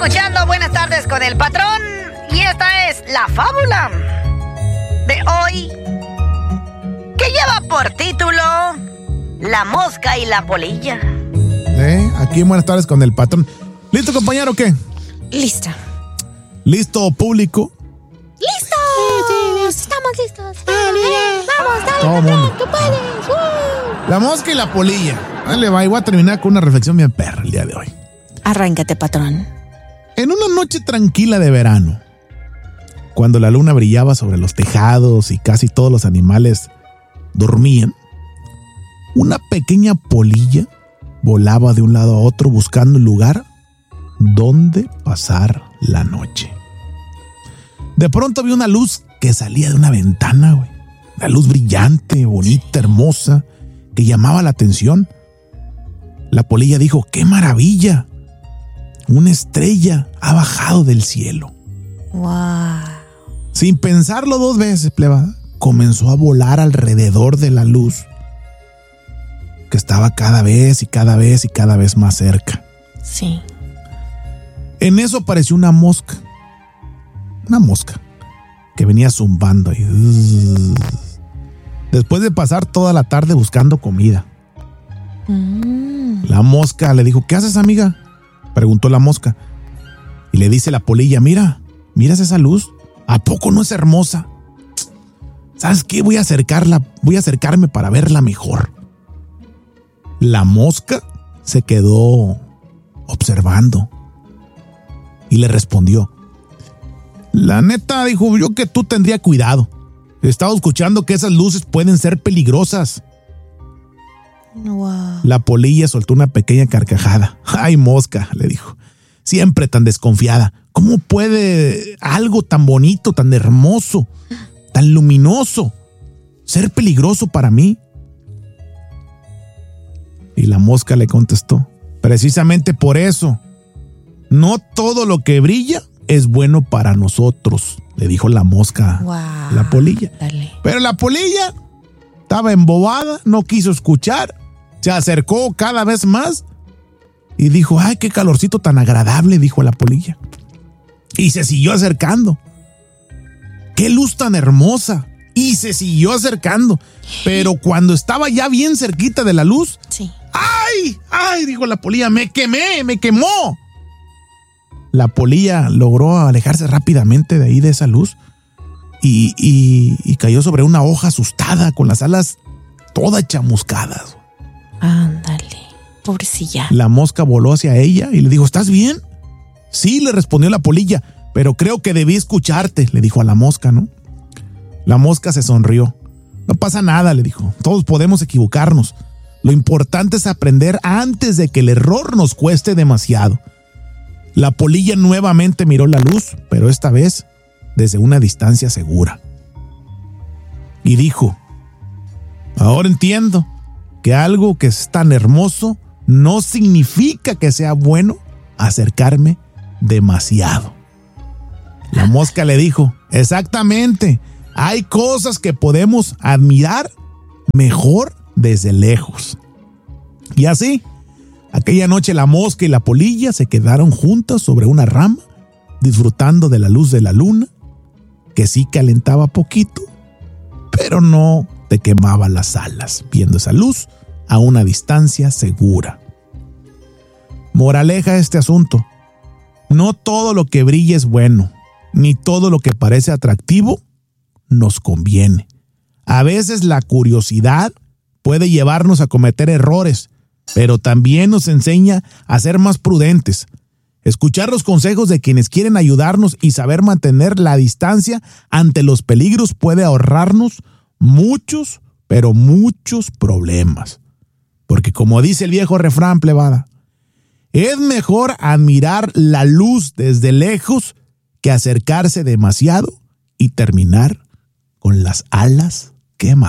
escuchando Buenas tardes con el patrón. Y esta es la fábula de hoy, que lleva por título La mosca y la polilla. Aquí en Buenas tardes con el patrón. ¿Listo, compañero, o qué? Lista. ¿Listo, público? ¡Listo! Sí, estamos listos. Vamos, dale, Todo patrón, mundo. tú puedes. La mosca y la polilla. Dale, va, y voy a terminar con una reflexión bien perra el día de hoy. Arráncate, patrón. En una noche tranquila de verano, cuando la luna brillaba sobre los tejados y casi todos los animales dormían, una pequeña polilla volaba de un lado a otro buscando un lugar donde pasar la noche. De pronto vio una luz que salía de una ventana, güey. Una luz brillante, bonita, hermosa, que llamaba la atención. La polilla dijo: ¡qué maravilla! Una estrella ha bajado del cielo. Wow. Sin pensarlo dos veces, plebada, comenzó a volar alrededor de la luz, que estaba cada vez más cerca. Sí. En eso apareció una mosca. Una mosca que venía zumbando ahí. Después de pasar toda la tarde buscando comida. La mosca le dijo: ¿qué haces, amiga?, preguntó la mosca. Y le dice la polilla: ¿miras esa luz? ¿A poco no es hermosa? ¿Sabes qué? Voy a acercarme para verla mejor. La mosca se quedó observando y le respondió: la neta, dijo, yo que tú tendría cuidado. He estado escuchando que esas luces pueden ser peligrosas. Wow. La polilla soltó una pequeña carcajada. Ay, mosca, le dijo, siempre tan desconfiada. ¿Cómo puede algo tan bonito, tan hermoso, tan luminoso ser peligroso para mí? Y la mosca le contestó: precisamente por eso, no todo lo que brilla es bueno para nosotros, le dijo la mosca a la polilla. Dale. Pero la polilla estaba embobada, no quiso escuchar, se acercó cada vez más y dijo: ay, qué calorcito tan agradable, dijo la polilla. Y se siguió acercando. Qué luz tan hermosa. Y se siguió acercando. Pero cuando estaba ya bien cerquita de la luz, sí. ¡ay! ¡Ay! Dijo la polilla, me quemó. La polilla logró alejarse rápidamente de ahí, de esa luz, y cayó sobre una hoja asustada, con las alas todas chamuscadas. Ándale, pobrecilla. La mosca voló hacia ella y le dijo: ¿estás bien? Sí, le respondió la polilla, pero creo que debí escucharte, le dijo a la mosca, ¿no? La mosca se sonrió. No pasa nada, le dijo, todos podemos equivocarnos. Lo importante es aprender antes de que el error nos cueste demasiado. La polilla nuevamente miró la luz, pero esta vez desde una distancia segura. Y dijo: ahora entiendo que algo que es tan hermoso no significa que sea bueno acercarme demasiado. La mosca le dijo: exactamente, hay cosas que podemos admirar mejor desde lejos. Y así, aquella noche la mosca y la polilla se quedaron juntas sobre una rama, disfrutando de la luz de la luna, que sí calentaba poquito, pero no te quemaba las alas, viendo esa luz a una distancia segura. Moraleja de este asunto: no todo lo que brilla es bueno, ni todo lo que parece atractivo nos conviene. A veces la curiosidad puede llevarnos a cometer errores, pero también nos enseña a ser más prudentes. Escuchar los consejos de quienes quieren ayudarnos y saber mantener la distancia ante los peligros puede ahorrarnos muchos, pero muchos problemas. Porque como dice el viejo refrán, plebada, es mejor admirar la luz desde lejos que acercarse demasiado y terminar con las alas quemadas.